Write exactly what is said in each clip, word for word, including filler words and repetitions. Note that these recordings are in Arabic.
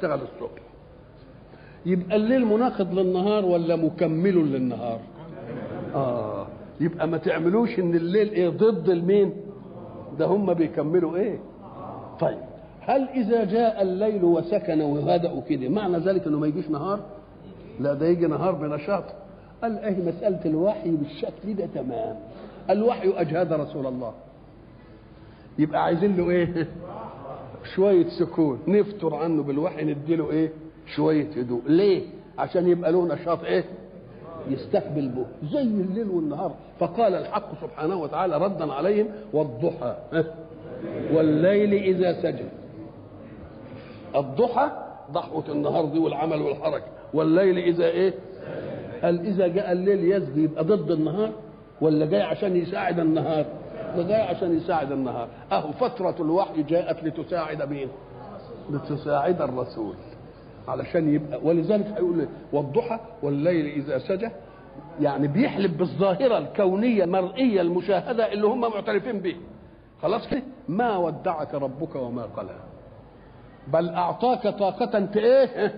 تشتغل الصبح. يبقى الليل مناقض للنهار ولا مكمل للنهار؟ اه يبقى ما تعملوش ان الليل ايه ضد المين، ده هم بيكملوا ايه. طيب هل اذا جاء الليل وسكن وهدأوا كده معنى ذلك انه ما يجيش نهار؟ لا، ده يجي نهار بنشاط. قال ايه مسألة الوحي بالشكل ده تمام. الوحي اجهد رسول الله، يبقى عايزين له ايه؟ شوية سكون، نفتر عنه بالوحي نديله ايه؟ شوية هدوء. ليه؟ عشان يبقى له نشاط ايه؟ يستقبل به زي الليل والنهار. فقال الحق سبحانه وتعالى ردا عليهم: والضحى والليل اذا سجى. الضحى ضحوة النهار دي والعمل والحركة، والليل اذا ايه؟ قال اذا جاء الليل يسجي يبقى ضد النهار ولا جاي عشان يساعد النهار؟ ده جاي عشان يساعد النهار. اهو فترة الوحي جاءت لتساعد مين؟ لتساعد الرسول، علشان يبقى. ولذلك هيقول والضحى والليل اذا سجى، يعني بيحلب بالظاهرة الكونية المرئية المشاهدة اللي هم معترفين به. خلاص كده، ما ودعك ربك وما قلى، بل اعطاك طاقة انت ايه؟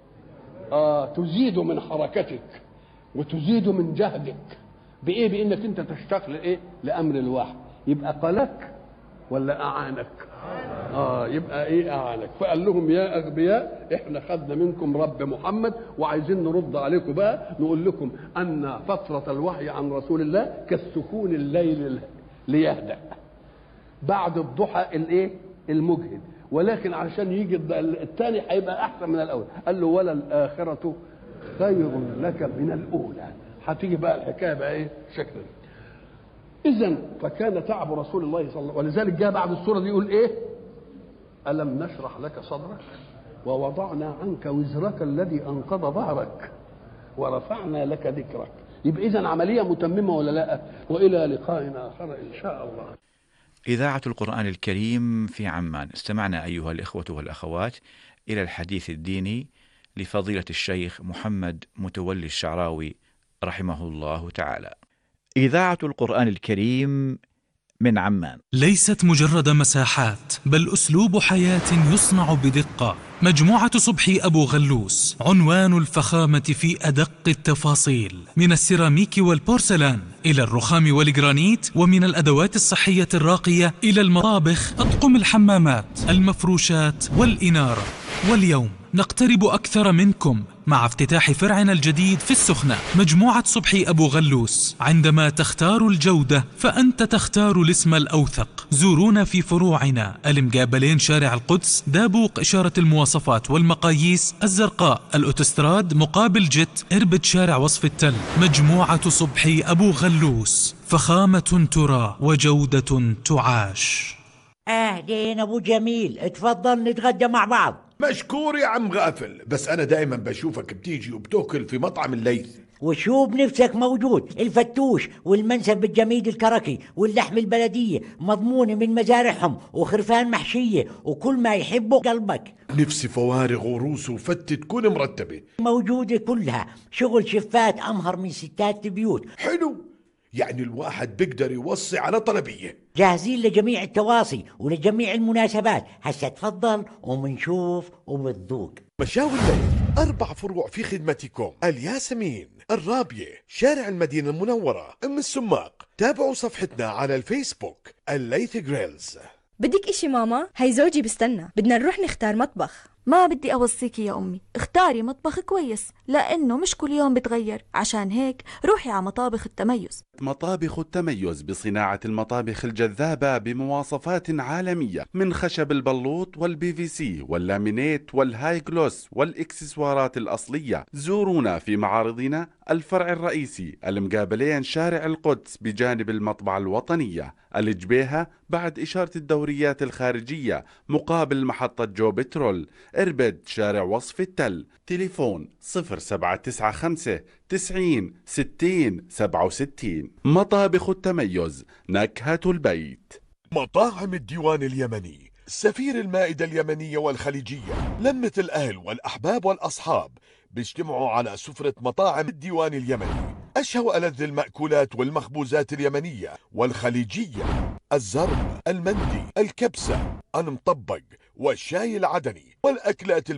آه تزيد من حركتك وتزيد من جهدك بايه؟ بانك انت تشتغل ايه؟ لامر الوحي. يبقى قلك ولا اعانك؟ اه يبقى ايه؟ اعانك. فقال لهم يا اغبياء احنا خدنا منكم رب محمد وعايزين نرد عليكم بقى، نقول لكم ان فترة الوحي عن رسول الله كالسكون الليل ليهدأ بعد الضحى الايه؟ المجهد. ولكن عشان يجي الثاني هيبقى احسن من الاول. قال له ولا الاخرة خير لك من الاولى. هتيجي بقى الحكايه بقى ايه؟ شكل. اذا فكان تعب رسول الله صلى الله عليه وسلم. ولذلك جاء بعد السوره دي يقول ايه؟ الم نشرح لك صدرك ووضعنا عنك وزرك الذي انقض ظهرك ورفعنا لك ذكرك. يبقى اذا عمليه متممه ولا لا؟ والى لقاء اخر ان شاء الله. إذاعة القرآن الكريم في عمان. استمعنا أيها الإخوة والأخوات إلى الحديث الديني لفضيلة الشيخ محمد متولي الشعراوي رحمه الله تعالى. إذاعة القرآن الكريم من عمان ليست مجرد مساحات، بل أسلوب حياة يصنع بدقة. مجموعة صبحي أبو غلوس عنوان الفخامة في أدق التفاصيل، من السيراميك والبورسلان إلى الرخام والجرانيت، ومن الأدوات الصحية الراقية إلى المطابخ، أطقم الحمامات، المفروشات والإنارة. واليوم نقترب أكثر منكم مع افتتاح فرعنا الجديد في السخنة. مجموعة صبحي أبو غلوس، عندما تختار الجودة فأنت تختار الاسم الأوثق. زورونا في فروعنا المقابلين شارع القدس، دابوق إشارة المواصفات والمقاييس الزرقاء، الأوتوستراد مقابل جت، إربد شارع وصف التل. مجموعة صبحي أبو غلوس، فخامة ترى وجودة تعاش. أهلين أبو جميل، اتفضل نتغدى مع بعض. مشكور يا عم غافل، بس أنا دائما بشوفك بتيجي وبتاكل في مطعم الليث. وشو بنفسك موجود، الفتوش والمنسف بالجميد الكركي واللحم البلدية مضمونة من مزارعهم وخرفان محشية وكل ما يحبه قلبك. نفسي فوارغ وروس وفتة تكون مرتبة موجودة كلها، شغل شفات أمهر من ستات البيوت. حلو، يعني الواحد بيقدر يوصي على طلبية. جاهزين لجميع التواصي ولجميع المناسبات. هسا تفضل ومنشوف وبتذوق. مشاوي الليل أربع فروع في خدمتكم: الياسمين، الرابية، شارع المدينة المنورة، أم السماق. تابعوا صفحتنا على الفيسبوك الليث جريلز. بدك اشي ماما؟ هاي زوجي بستنى، بدنا نروح نختار مطبخ. ما بدي أوصيكي يا أمي، اختاري مطبخ كويس لأنه مش كل يوم بتغير. عشان هيك روحي على مطابخ التميز. مطابخ التميز بصناعة المطابخ الجذابة بمواصفات عالمية، من خشب البلوط والبي في سي واللامينيت والهاي جلوس والإكسسوارات الأصلية. زورونا في معارضنا الفرع الرئيسي المقابلين شارع القدس بجانب المطبعة الوطنية، الجبيهة بعد إشارة الدوريات الخارجية مقابل محطة جو بترول، إربد شارع وصف التل. تليفون صفر سبعة تسعة خمسة تسعين ستين سبعة وستين. مطابخ التميز، نكهة البيت. مطاعم الديوان اليمني، سفير المائدة اليمنية والخليجية، لمة الأهل والأحباب والأصحاب بيجتمعوا على سفرة مطاعم الديوان اليمني. أشهى وألذ المأكولات والمخبوزات اليمنية والخليجية: الزرب، المندي، الكبسة، المطبق، والشاي العدني، والأكلات